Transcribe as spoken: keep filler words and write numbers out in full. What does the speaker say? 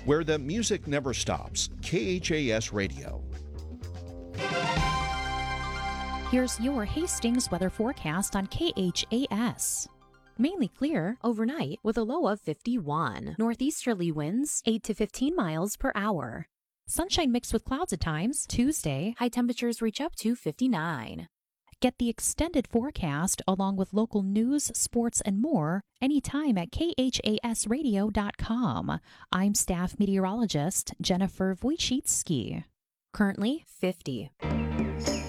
where the music never stops. K H A S Radio. Here's your Hastings weather forecast on K H A S. Mainly clear overnight with a low of fifty-one. Northeasterly winds eight to fifteen miles per hour. Sunshine mixed with clouds at times. Tuesday, high temperatures reach up to fifty-nine. Get the extended forecast along with local news, sports, and more anytime at K H A S radio dot com. I'm staff meteorologist Jennifer Wojcicki. Currently fifty.